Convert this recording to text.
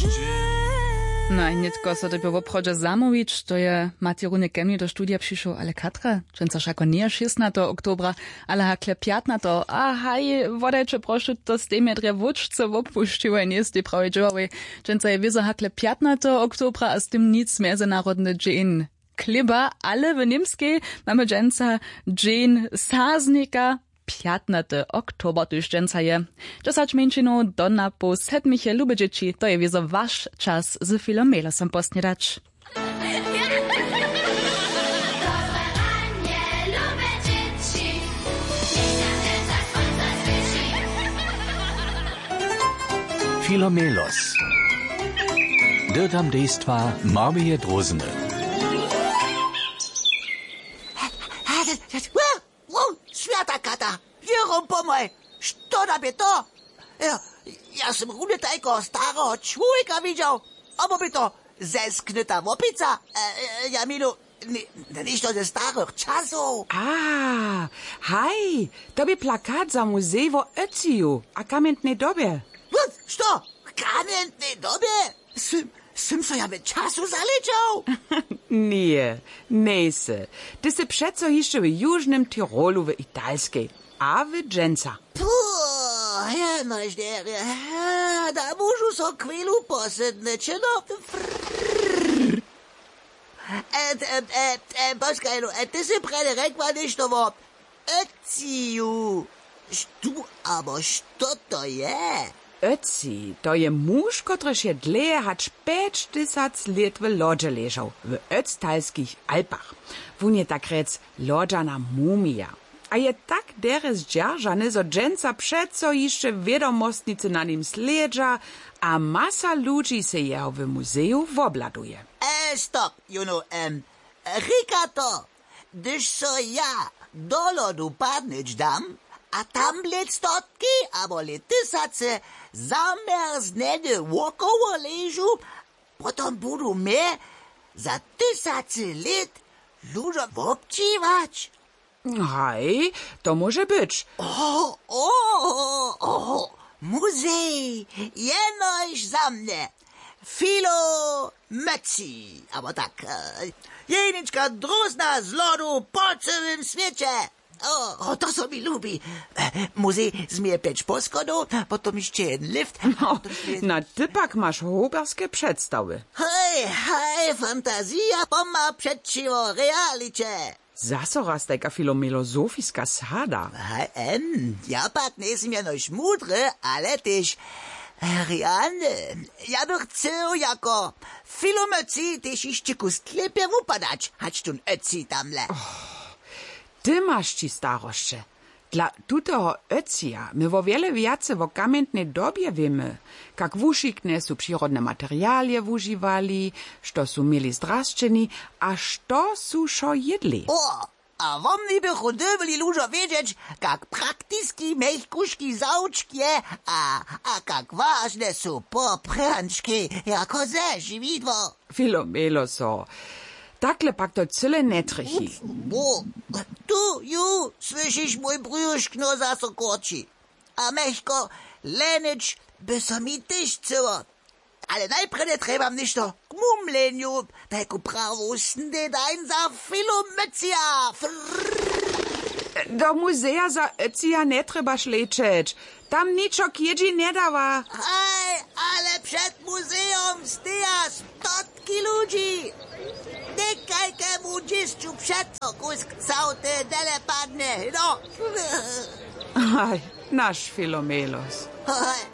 No i nitko so tebe w obchodzie zamówić, to je Matjerunek Kemni do studia przyszł, ale Katra, często szako nie 16 oktobra, ale hakle 15, a haj, wodajcze proszę, to z tym jedre wódźce w opuściły, nie z tej prawej dżowej, często je wizo hakle 15 oktobra, a z tym nic międzynarodny dzień. Kliba, ale w niemskiej mamy dżęca dzień saznika, 15. oktober tuż dżęca je. Czasać męczyną donna po 7 lubię dzieci, to je wizo wasz czas z Filomelosom posniedać. Filomelos. Dirtam dejstva Marmije Drozene. Świata kata, Jerom pomoj, što da bi to? Ja sam runde tajko starého čłowieka widział, albo by to zesknyta wopica, ja milu, nicht to ze starych czasów. Ah, hej, to by plakat za muzej w Ötziju, a kamientnej dobie. Što? Kamientnej dobie? Sym so ja by czasu zaliczał? Nie, nie se. Ty se przeco jeszcze w Jużnym Tirolu w Italskiej, a w Dżęca. Puh, ja no ždere, da mužu so kvilu posedneče, no. Poskaj, ty si prede rekla nešto o Ötziju. Štu, abo što to je? Ötzi, to je muž, kotryż je dleje hat 50 lat w lodze leżał, w Ötztalskich Alpach. Wun je tak rec lodżana mumia. A je tak deres dzierżany, zo dżęca przeco jeszcze wiadomostnicy na nim sledża, a masa ludzi se jeho w muzeju wobladuje. Stop, Rika to, gdyż so ja do lodu padnić dam, a tam stotki, abo tysace zamrznene wokoło leżu, potom budu mnie za tysace lat ludzie obciwać. Hej, to może być. Muzej, jenoś za mnie. Filo Meci, abo tak, jeniczka drozna z lodu po całym świecie. To so mi lubi. Muzej zmie 5 poschodów, potom jeszcze jeden lift. No, na typak masz huberskie przedstawy. Hej, fantazja pomma przeciwo realicie. Zaso raz taka filomelozofiska sada. Ja pak nie jestem jenoś mudry, ale też realny. Ja bych chcel jako filomeci też jeszcze ku sklepie upadać, hać tun Ötzi tamle. Ty masz ci staroszcze. Dla tutego Ötzija my wo wiele więcej wo kamientnej dobie wiemy, jak wušikne su przyrodne materialie wużywali, što su mieli zdraszczeni, a što su szo jedli. A wam nie bych udobili ludzie wiedzieć, jak praktyski mechkuszki zauczki, a jak ważne su poprączki, jako zeżywidło. Filomeloso, takle pak to cyle netrychi. Tu, słyszysz mój brzuszk no zaso korci. A mechko, lenić by so mi też cyło. Ale najpierw trebam nešto k mumleniu, taku prawusny dań za filomecia. Do muzeja za Ötzija nie trebaš lečeć. Tam ničo kjedži ne dava. Ale przed muzeum stija stotki ludzi. Nekajkemu dziszczu przeco kusk całte dele padne, no. Aj, nasz Filomelos.